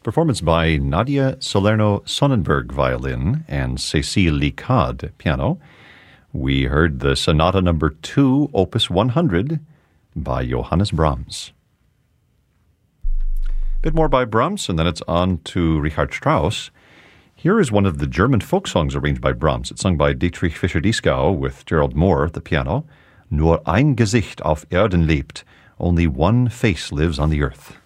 Performance by Nadia Salerno-Sonnenberg, violin, and Cécile Licade, piano. We heard the Sonata No. 2, Opus 100, by Johannes Brahms. A bit more by Brahms, and then it's on to Richard Strauss. Here is one of the German folk songs arranged by Brahms. It's sung by Dietrich Fischer-Dieskau with Gerald Moore at the piano. Nur ein Gesicht auf Erden lebt. Only one face lives on the earth.